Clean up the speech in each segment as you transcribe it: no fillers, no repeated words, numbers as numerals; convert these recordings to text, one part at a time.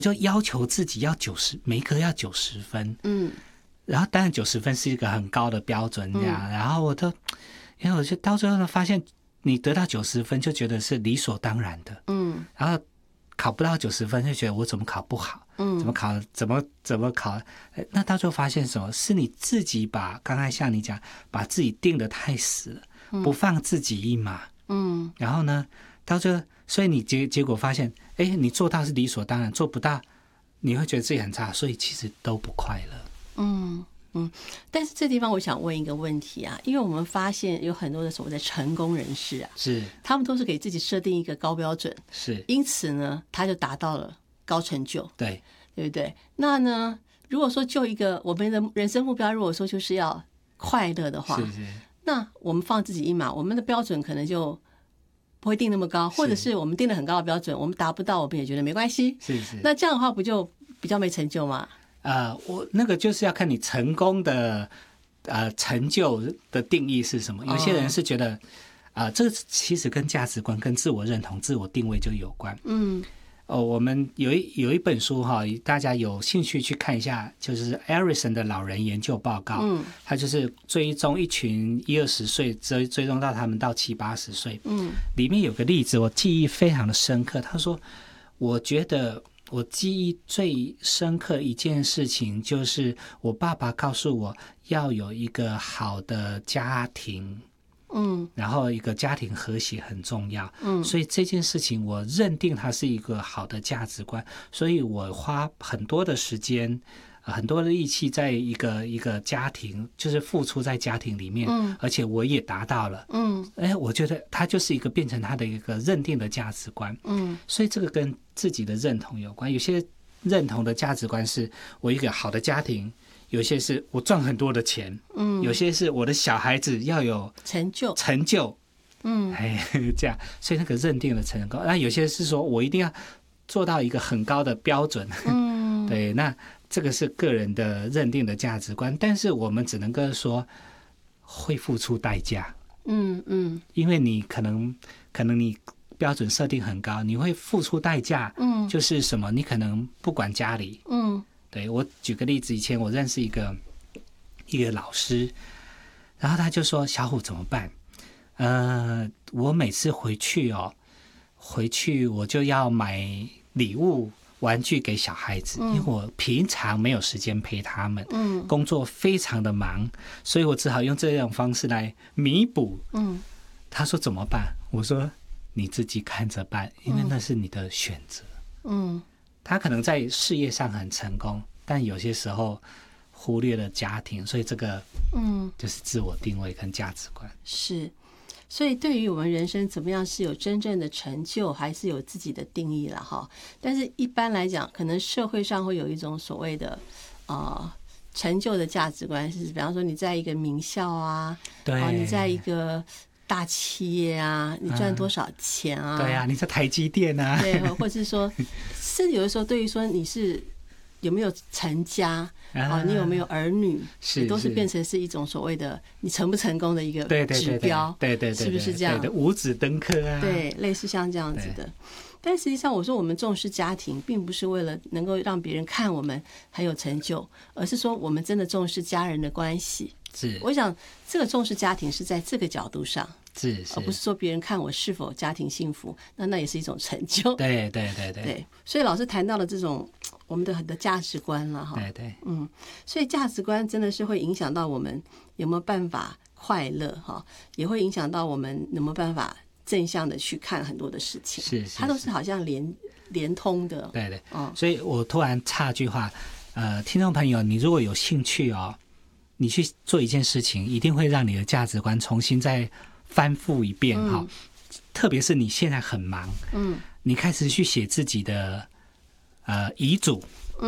就要求自己要每一科要90分，然后当然90分是一个很高的标准这样，然后因为我就到最后呢发现，你得到90分就觉得是理所当然的，然后考不到90分就觉得我怎么考不好，怎么考，那到最后发现什么？是你自己刚才像你讲，把自己定得太死了，不放自己一马，然后呢，到最后，所以你结果发现，你做到是理所当然，做不到你会觉得自己很差，所以其实都不快乐。 但是这地方我想问一个问题啊，因为我们发现有很多的所谓的成功人士啊， 是他们都是给自己设定一个高标准， 是， 因此呢，他就达到了高成就， 对不对？那呢，如果说就一个我们的人生目标，如果说就是要快乐的话， 是， 那我们放自己一马，我们的标准可能就不会定那么高，或者是我们定了很高的标准，我们达不到，我们也觉得没关系， 是， 那这样的话不就比较没成就吗？ 我那个就是要看你成功的成就的定义是什么。有些人是觉得这个其实跟价值观、跟自我认同、自我定位就有关。我们有一本书哈，大家有兴趣去看一下，就是 Erickson 的老人研究报告。他就是追踪一群10-20岁，追踪到他们到70-80岁。里面有个例子我记忆非常的深刻。他说，我觉得我记忆最深刻的一件事情，就是我爸爸告诉我要有一个好的家庭，然后一个家庭和谐很重要，所以这件事情我认定它是一个好的价值观，所以我花很多的时间，很多的力气在一个家庭，就是付出在家庭里面，而且我也达到了，我觉得它就是变成他的一个认定的价值观，所以这个跟自己的认同有关。有些认同的价值观是我一个好的家庭，有些是我赚很多的钱，有些是我的小孩子要有成就，这样，所以那个认定的成功。那有些是说我一定要做到一个很高的标准，对，那这个是个人的认定的价值观，但是我们只能够说会付出代价，因为你可能你标准设定很高，你会付出代价，就是什么？你可能不管家里，对，我举个例子，以前我认识一个老师，然后他就说：“小虎怎么办？我每次回去我就要买礼物、玩具给小孩子，因为我平常没有时间陪他们，工作非常的忙，所以我只好用这种方式来弥补。”他说：“怎么办？”我说：“你自己看着办，因为那是你的选择。”他可能在事业上很成功，但有些时候忽略了家庭，所以这个就是自我定位跟价值观。 是，所以对于我们人生怎么样是有真正的成就，还是有自己的定义了哈。但是一般来讲，可能社会上会有一种所谓的成就的价值观，是比方说你在一个名校啊， 对， 你在一个大企业啊，你赚多少钱啊？ 对啊，你在台积电啊， 对，或者是说，甚至有的时候对于说你是有没有成家你有没有儿女，都是变成是一种所谓的你成不成功的一个指标， 对， 是不是这样？ 对，五子登科啊， 对，类似像这样子的。但实际上，我说我们重视家庭，并不是为了能够让别人看我们很有成就，而是说我们真的重视家人的关系。 是， 我想这个重视家庭是在这个角度上。 是， 而不是说别人看我是否家庭幸福，那也是一种成就。 对， 所以老师谈到了这种我们的很多价值观了哈。 对， 所以价值观真的是会影响到我们有没有办法快乐哈，也会影响到我们有没有办法正向的去看很多的事情。 是， 它都是好像连通的。 对，所以我突然插句话，听众朋友，你如果有兴趣你去做一件事情，一定会让你的价值观重新再翻复一遍哈，特别是你现在很忙，你开始去写自己的遗嘱，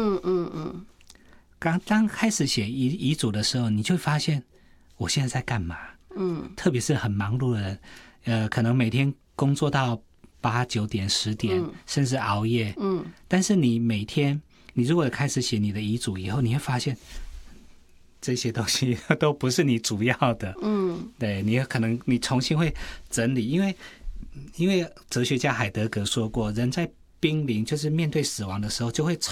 刚开始写遗嘱的时候，你就会发现我现在在干嘛，特别是很忙碌的人，可能每天工作到8、9点、10点，甚至熬夜，但是你每天，你如果开始写你的遗嘱以后，你会发现这些东西都不是你主要的，对，你可能你重新会整理，因为哲学家海德格说过，人在濒临，就是面对死亡的时候，就会